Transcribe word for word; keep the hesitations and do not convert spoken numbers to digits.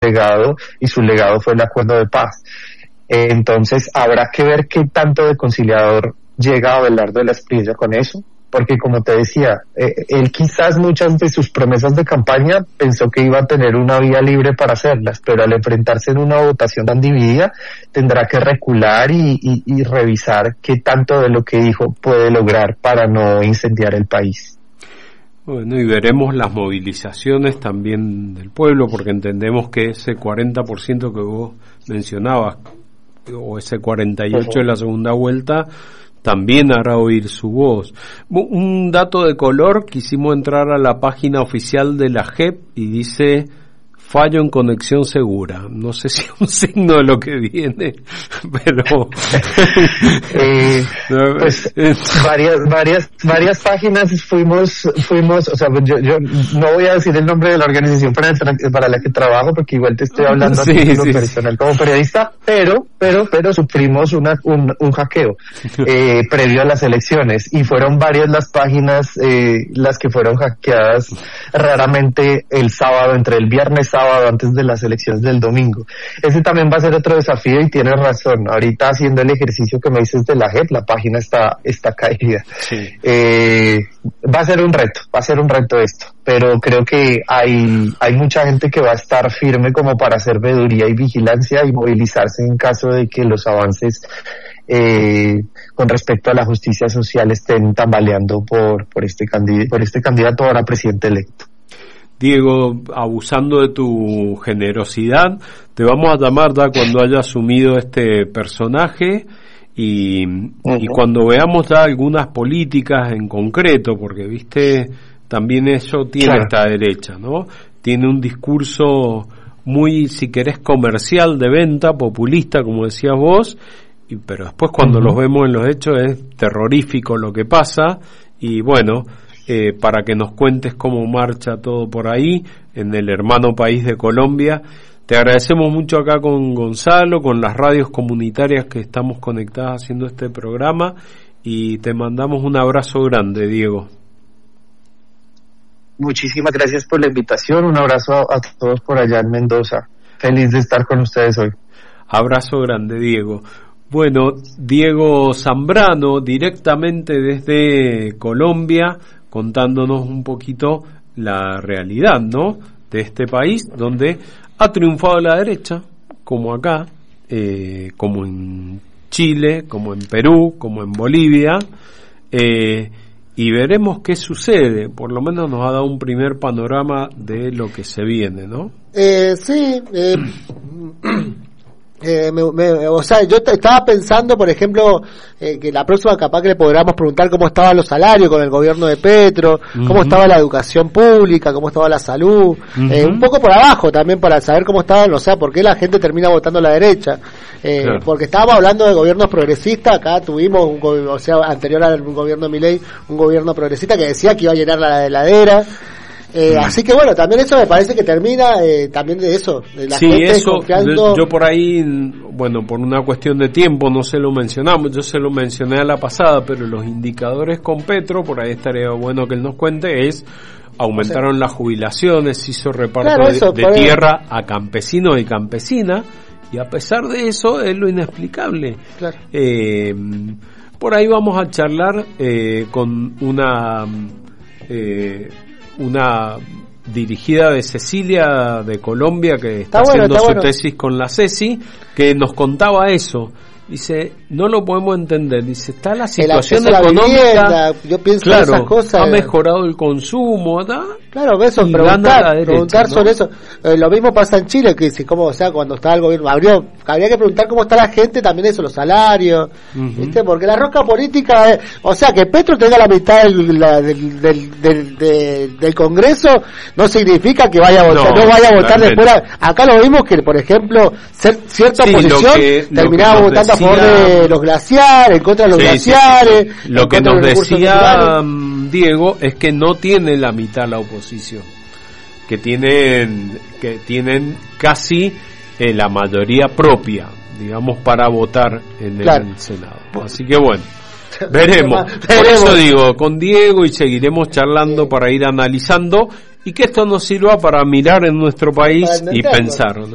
legado, y su legado fue el acuerdo de paz. Entonces habrá que ver qué tanto de conciliador llega Abelardo de la Espriella con eso, porque como te decía, eh, él quizás muchas de sus promesas de campaña pensó que iba a tener una vía libre para hacerlas, pero al enfrentarse en una votación tan dividida tendrá que recular y, y, y revisar qué tanto de lo que dijo puede lograr para no incendiar el país. Bueno, y veremos las movilizaciones también del pueblo, porque entendemos que ese cuarenta por ciento que vos mencionabas, o ese cuarenta y ocho por ciento de la segunda vuelta, también hará oír su voz. Un dato de color, quisimos entrar a la página oficial de la J E P y dice fallo en conexión segura. No sé si es un signo de lo que viene, pero eh, pues varias varias varias páginas fuimos fuimos, o sea, yo yo no voy a decir el nombre de la organización para para la que trabajo, porque igual te estoy hablando sí, a título sí, personal sí. como periodista, pero pero pero sufrimos una un, un hackeo eh, previo a las elecciones, y fueron varias las páginas eh, las que fueron hackeadas raramente el sábado, entre el viernes sábado antes de las elecciones del domingo. Ese también va a ser otro desafío, y tienes razón. Ahorita haciendo el ejercicio que me dices de la J E P, la página está está caída. Sí. Eh, va a ser un reto, va a ser un reto esto, pero creo que hay hay mucha gente que va a estar firme como para hacer veeduría y vigilancia y movilizarse en caso de que los avances eh, con respecto a la justicia social estén tambaleando por por este candidato, por este candidato ahora presidente electo. Diego, abusando de tu generosidad, te vamos a llamar ya cuando haya asumido este personaje y, uh-huh. y cuando veamos ya algunas políticas en concreto, porque viste, también eso tiene claro. esta derecha, ¿no? Tiene un discurso muy, si querés, comercial, de venta, populista, como decías vos, y, pero después cuando uh-huh. los vemos en los hechos es terrorífico lo que pasa, y bueno, Eh, para que nos cuentes cómo marcha todo por ahí, en el hermano país de Colombia. Te agradecemos mucho acá con Gonzalo, con las radios comunitarias que estamos conectadas haciendo este programa, y te mandamos un abrazo grande, Diego. Muchísimas gracias por la invitación, un abrazo a, a todos por allá en Mendoza. Feliz de estar con ustedes hoy. Abrazo grande, Diego. Bueno, Diego Zambrano, directamente desde Colombia, contándonos un poquito la realidad, ¿no?, de este país, donde ha triunfado la derecha, como acá, eh, como en Chile, como en Perú, como en Bolivia, eh, y veremos qué sucede. Por lo menos nos ha dado un primer panorama de lo que se viene, ¿no? Eh, sí, eh... Eh, me, me, o sea, yo t- estaba pensando, por ejemplo, eh, que la próxima capaz que le podríamos preguntar cómo estaban los salarios con el gobierno de Petro, uh-huh. cómo estaba la educación pública, cómo estaba la salud, uh-huh. eh, un poco por abajo también para saber cómo estaban, o sea, por qué la gente termina votando a la derecha, eh, claro. porque estábamos hablando de gobiernos progresistas, acá tuvimos, un go- o sea, anterior al gobierno de Milei, un gobierno progresista que decía que iba a llenar la heladera. Eh, mm. Así que bueno, también eso me parece que termina eh, también de eso, de la sí, gente eso, confiando. Yo, yo por ahí, bueno, por una cuestión de tiempo no se lo mencionamos, yo se lo mencioné a la pasada, pero los indicadores con Petro, por ahí estaría bueno que él nos cuente, es aumentaron o sea, las jubilaciones, hizo reparto claro, eso, de, de tierra a campesinos y campesinas, y a pesar de eso es lo inexplicable. Claro. Eh, por ahí vamos a charlar eh, con una... Eh, una dirigida de Cecilia de Colombia que está, está haciendo bueno, está su bueno. tesis con la Ceci, que nos contaba eso. Dice, no lo podemos entender. Dice, está la situación económica. Vivienda, yo pienso claro, esas cosas. Ha mejorado el consumo, ¿verdad? Claro, eso, preguntar, derecha, preguntar ¿no? sobre eso. Eh, lo mismo pasa en Chile, que si, como, o sea, cuando está el gobierno, habría, habría que preguntar cómo está la gente, también eso, los salarios, uh-huh. ¿viste? Porque la rosca política, eh, o sea, que Petro tenga la mitad del, la, del, del, del, del, del Congreso, no significa que vaya a votar, no, no vaya a votar después. Acá lo vimos que, por ejemplo, ser, cierta sí, oposición que, terminaba votando decía, a favor de los glaciares, en contra de los sí, glaciares. Sí, sí. Lo que nos decía Diego es que no tiene la mitad la oposición, que tienen que tienen casi eh, la mayoría propia, digamos, para votar en claro. el Senado. Así que bueno, veremos. Por eso digo, con Diego, y seguiremos charlando sí. para ir analizando y que esto nos sirva para mirar en nuestro país y pensar, ¿no?